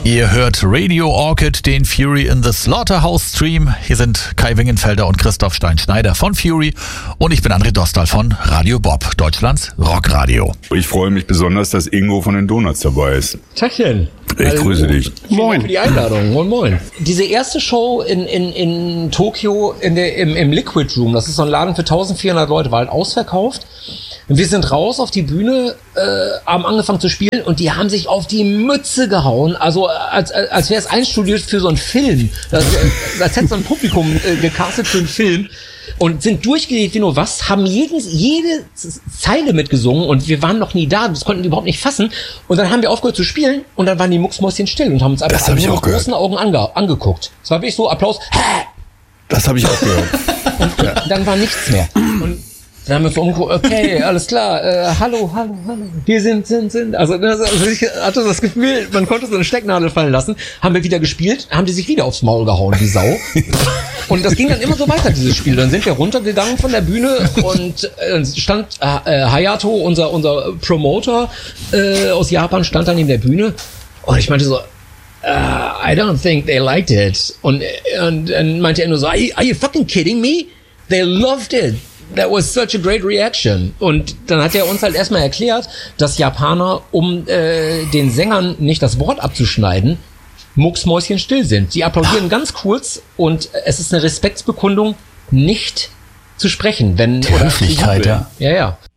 Ihr hört Radio Orchid, den Fury in the Slaughterhouse Stream. Hier sind Kai Wingenfelder und Christoph Stein-Schneider von Fury und ich bin André Dostal von Radio Bob, Deutschlands Rockradio. Ich freue mich besonders, dass Ingo von den Donuts dabei ist. Tachchen. Ich grüße dich. Moin. Dank für die Einladung. Moin, moin. Diese erste Show in Tokio im Liquid Room, das ist so ein Laden für 1400 Leute, war halt ausverkauft. Und wir sind raus auf die Bühne, haben angefangen zu spielen und die haben sich auf die Mütze gehauen. Also als wäre es einstudiert für so einen Film. Als hätte so ein Publikum gecastet für einen Film. Und sind durchgelegt wie nur was, haben jede Zeile mitgesungen und wir waren noch nie da, das konnten wir überhaupt nicht fassen. Und dann haben wir aufgehört zu spielen und dann waren die Mucksmäuschen still und haben uns einfach mit großen Augen angeguckt. Es war wirklich so, Applaus. Das habe ich auch gehört. Und dann war nichts mehr. Und dann haben wir uns so umgeguckt, okay, alles klar, hallo, wir sind. Also ich hatte das Gefühl, man konnte so eine Stecknadel fallen lassen, haben wir wieder gespielt, haben die sich wieder aufs Maul gehauen, die Sau. Und das ging dann immer so weiter, dieses Spiel. Dann sind wir runtergegangen von der Bühne und stand Hayato, unser Promoter aus Japan, stand dann neben der Bühne und ich meinte so, I don't think they liked it. Und meinte er nur so, are you fucking kidding me? They loved it. That was such a great reaction. Und dann hat er uns halt erstmal erklärt, dass Japaner, um den Sängern nicht das Wort abzuschneiden, mucksmäuschen still sind. Sie applaudieren ganz kurz und es ist eine Respektsbekundung, nicht zu sprechen. Wenn die Höflichkeit, ja. Ja.